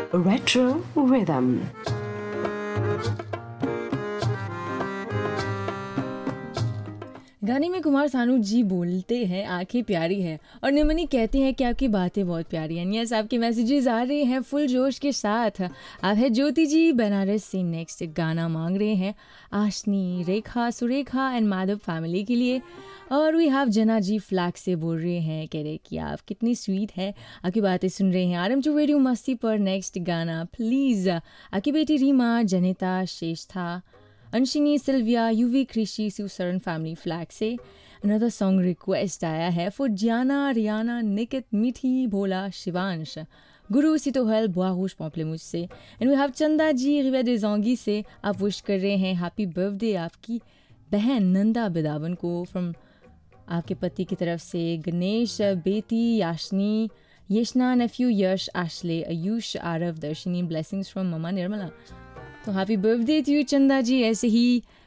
Retro Rhythm. गाने में कुमार सानू जी बोलते हैं आंखें प्यारी है और निमनी कहते हैं कि आपकी बातें बहुत प्यारी हैं। यस, आपके मैसेजेस आ रहे हैं फुल जोश के साथ। आप है ज्योति जी बनारस से नेक्स्ट गाना मांग रहे हैं आशनी, रेखा, सुरेखा एंड माधव फैमिली के लिए। और वी हैव जना जी फ्लैग से बोल रहे हैं, कह रहे कि आप कितनी स्वीट है, आपकी बातें सुन रहे हैं RM2 रेडियो मस्ती पर। नेक्स्ट गाना प्लीज़ आपकी बेटी रीमा, जनिता, श्रेष्ठा, अंशिनी, सिल्विया, यूवी, कृषि, सुसरण फैमिली फ्लैग से। अनदर सॉन्ग रिक्वेस्ट आया है फॉर जियाना, रियाना, निकित, मीठी, भोला, शिवांश, गुरु, सितोहल, बुआहुश पॉम्पलेमुस से। एंड वी हैव चंदा जी रिवे डिजोंगी से। आप विश कर रहे हैं हैप्पी बर्थडे आपकी बहन नंदा बिदावन को फ्रॉम आपके पति की तरफ से। गणेश, बेटी याशनी, येशना, नेफ्यू यश, आशले, Ayush, Aarav, Darshini, blessings from mama Nirmala. तो हैप्पी बर्थडे टू यू चंदा जी। ऐसे ही